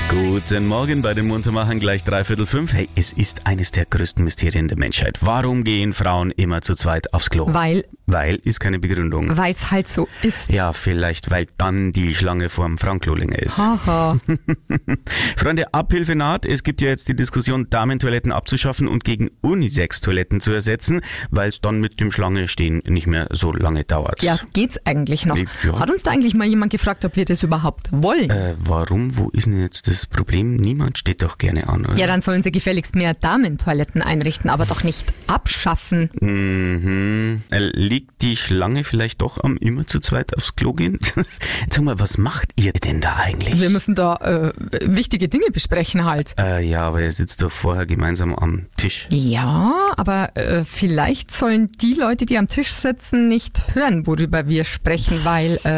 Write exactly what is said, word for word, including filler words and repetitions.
Guten Morgen bei den Muntermachern, gleich dreiviertel fünf. Hey, es ist eines der größten Mysterien der Menschheit. Warum gehen Frauen immer zu zweit aufs Klo? Weil, Weil ist keine Begründung. weil es halt so ist. Ja, vielleicht, weil dann die Schlange vorm Frank-Klo länger ist. Haha. Freunde, Abhilfe naht. Es gibt ja jetzt die Diskussion, Damentoiletten abzuschaffen und gegen Unisex-Toiletten zu ersetzen, weil es dann mit dem Schlange stehen nicht mehr so lange dauert. Ja, geht's eigentlich noch? Ja. Hat uns da eigentlich mal jemand gefragt, ob wir das überhaupt wollen? Äh, warum? Wo ist denn jetzt das Problem? Niemand steht doch gerne an, oder? Ja, dann sollen sie gefälligst mehr Damentoiletten einrichten, aber doch nicht abschaffen. Mhm. Äh, Liegt die Schlange vielleicht doch am immer zu zweit aufs Klo gehen? Sag mal, was macht ihr denn da eigentlich? Wir müssen da äh, wichtige Dinge besprechen halt. Äh, ja, aber ihr sitzt doch vorher gemeinsam am Tisch. Ja, aber äh, vielleicht sollen die Leute, die am Tisch sitzen, nicht hören, worüber wir sprechen, weil... Äh,